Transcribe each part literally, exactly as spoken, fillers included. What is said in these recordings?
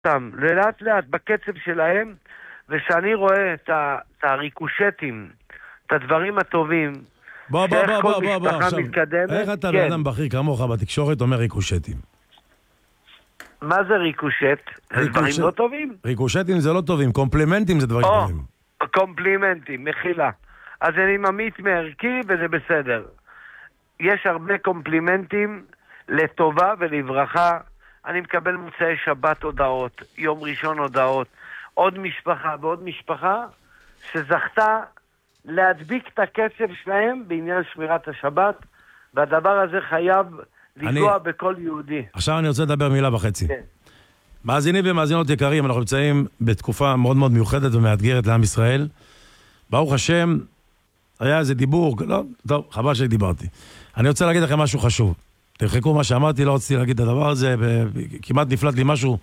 אותם לאט לאט בקצב שלהם, ושאני רואה את, ה, את הריקושטים, את הדברים הטובים, בוא, בוא, בוא, בוא, בוא, בוא, עכשיו, מתקדמת, איך אתה כן. לאדם בכיר כמוך בתקשורת אומר ריקושטים? מה זה ריקושט? זה דברים לא טובים? ריקושטים זה לא טובים, קומפלימנטים זה דברים או, טובים. קומפלימנטים, מחילה. אז אני ממית מערכי וזה בסדר. יש הרבה קומפלימנטים לטובה ולברכה. אני מקבל מוצאי שבת הודעות, יום ראשון הודעות, עוד משפחה ועוד משפחה שזכתה להדביק את הקצב שלהם בעניין שמירת השבת, והדבר הזה חייב לגוע אני... בכל יהודי. עכשיו אני רוצה לדבר מילה וחצי. כן. מאזינים ומאזינות יקרים, אנחנו נמצאים בתקופה מאוד מאוד מיוחדת ומאתגרת לעם ישראל. ברוך השם, היה איזה דיבור, לא, טוב, חבל שדיברתי. אני רוצה להגיד לכם משהו חשוב. תרחקו מה שאמרתי, לא רציתי להגיד את הדבר הזה, וכמעט נפלט לי משהו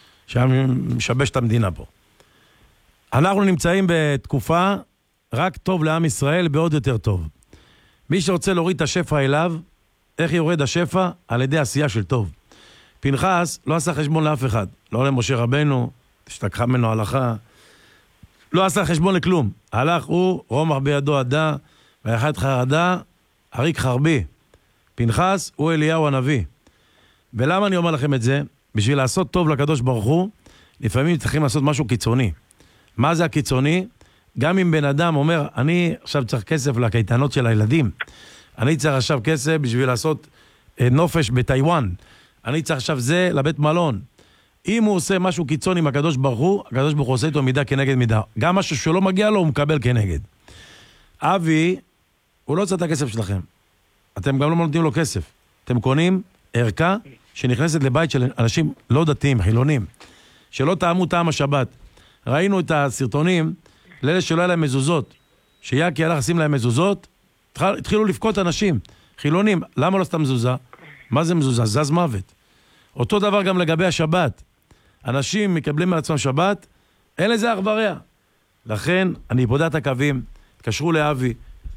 שמשבש את המדינה פה. אנחנו נמצאים בתקופה רק טוב לעם ישראל, בעוד יותר טוב. מי שרוצה להוריד את השפע אליו, איך יורד השפע? על ידי עשייה של טוב. פנחס לא עשה חשבון לאף אחד. לא למשה רבנו, השתכחה ממנו הלכה. לא עשה חשבון לכלום. הלך הוא, רומח בידו עדה, ויחד חרדה, הריק חרבי. פנחס הוא אליהו הנביא. ולמה אני אומר לכם את זה? בשביל לעשות טוב לקדוש ברוך הוא, לפעמים צריכים לעשות משהו קיצוני. מה זה הקיצוני? גם אם בן אדם אומר, אני עכשיו צריך כסף לקייטנות של הילדים, אני צריך עכשיו כסף בשביל לעשות אה, נופש בטיואן, אני צריך עכשיו זה לבית מלון. אם הוא עושה משהו קיצוני עם הקדוש ברוך הוא, הקדוש ברוך הוא עושה איתו מידה כנגד מידה. גם משהו שלא מגיע לו, הוא מקבל כנגד. אבי, הוא לא רוצה את הכסף שלכם. אתם גם לא נותנים לו כסף. אתם קונים ערכה שנכנסת לבית של אנשים לא דתיים, חילונים, שלא טעמו טעם השבת. ראינו את הסרטונים לאלה שלא היה להם מזוזות. שיאקי הלך לשים להם מזוזות, התחילו לפקות אנשים, חילונים. למה לא סתם מזוזה? מה זה מזוזה? זז מוות. אותו דבר גם לגבי השבת. אנשים מקבלים מעצמם שבת, אין לזה אח-ורע. לכן, אני פודה את הקווים, תקשרו לאבי,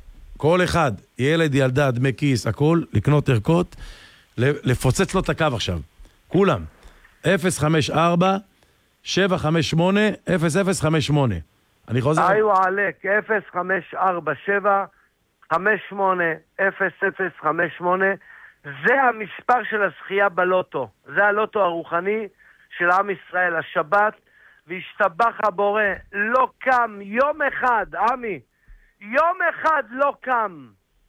כל אחד, ילד, ילדה, דמי כיס, הכל, לקנות ערכות, לפוצץ לו את הקו עכשיו. כולם. אפס חמש ארבע שבע חמש שמונה אפס אפס חמש שמונה. אני חוזר. איו עלק, אפס חמש ארבע שבע חמש שמונה אפס אפס חמש שמונה. זה המספר של הזכייה בלוטו. זה הלוטו הרוחני של עם ישראל, השבת, והשתבח הבורא. לא קם יום אחד, עמי, יום אחד לא קם,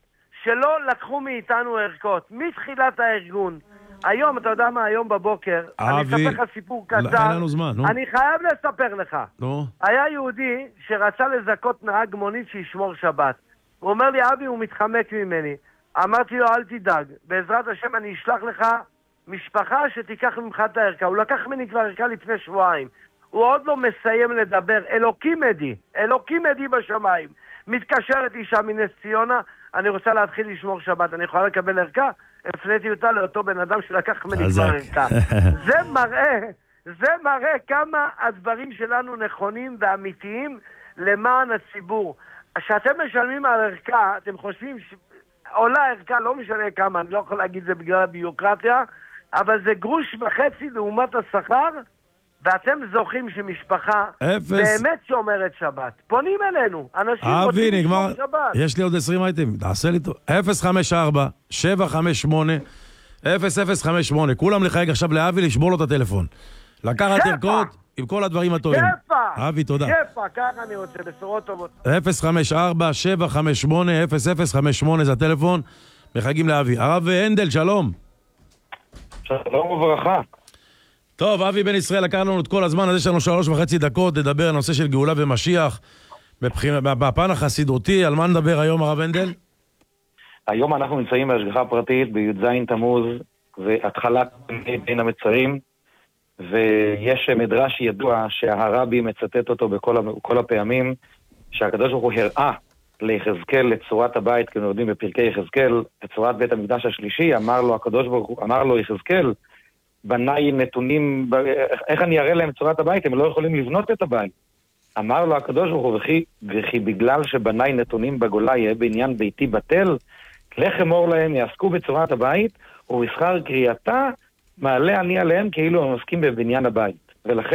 שלא לקחו מאיתנו ערכות, מתחילת הארגון. היום, אתה יודע מה, היום בבוקר, אני אספר לך סיפור קצר. אין לנו זמן, נו. אני חייב לספר לך. נו. היה יהודי שרצה לזכות נהג מונית שישמור שבת. הוא אומר לי, אבי, הוא מתחמק ממני. אמרתי לו, אל תדאג, בעזרת השם אני אשלח לך משפחה שתיקח ממך את הערכה. הוא לקח ממני כבר ערכה לפני שבועיים. הוא עוד לא מסיים לדבר. אלוקים עדי, אלוקים עדי בשמיים. מתקשרת אישה מנס ציונה, אני רוצה להתחיל לשמור שבת, אני יכולה לקבל ערכה? הפניתי אותה לאותו בן אדם שלקח ממני כבר ערכה. זה מראה, זה מראה כמה הדברים שלנו נכונים ואמיתיים למען הציבור. כשאתם משלמים על ערכה, אתם חושבים ש... עולה ערכה, לא משנה כמה, אני לא יכול להגיד זה בגלל הביוקרטיה, אבל זה גרוש וחצי לעומת השכר, ואתם זוכים שמשפחה אפס. באמת שומרת שבת. פונים אלינו, אנשים רוצים לשמור שבת. יש לי עוד עשרים אייטם, תעשה לי טוב. אפס חמש ארבע שבע חמש שמונה אפס אפס חמש שמונה. כולם לחייג עכשיו לאבי לשבור לו את הטלפון. לקחת ערכות עם כל הדברים הטובים. שפע! אבי, תודה. שפע, ככה אני רוצה, בשורות טובות. אפס חמש ארבע שבע חמש שמונה אפס אפס חמש שמונה זה הטלפון. מחייגים לאבי. הרב הנדל, שלום. שלום וברכה. טוב, אבי בן ישראל לקח לנו את כל הזמן, אז יש לנו שלוש וחצי דקות לדבר על נושא של גאולה ומשיח, בפן החסידותי. על מה נדבר היום, הרב הנדל? היום אנחנו נמצאים בהשגחה פרטית בי"ז תמוז, והתחלת בין המצרים, ויש מדרש ידוע שהרבי מצטט אותו בכל כל הפעמים, שהקדוש ברוך הוא הראה ליחזקאל לצורת הבית, כי אנחנו יודעים בפרקי יחזקאל, לצורת בית המקדש השלישי, אמר לו הקדוש ברוך הוא, אמר לו יחזקאל, בניי נתונים, איך אני אראה להם צורת הבית? הם לא יכולים לבנות את הבית. אמר לו הקדוש ברוך הוא, וכי, וכי בגלל שבניי נתונים בגולה יהיה בעניין ביתי בטל, לך אמור להם, יעסקו בצורת הבית, ובשכר קריאתה, מעלה אני עליהם כאילו הם עוסקים בבניין הבית. ולכן